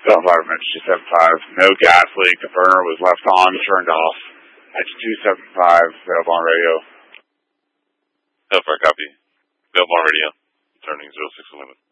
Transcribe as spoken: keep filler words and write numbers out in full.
Bellflower Metro two seven five. No gas leak. The burner was left on, turned off. That's two seven five, available on radio. Bellflower, copy. Available on radio. Turning zero six limit.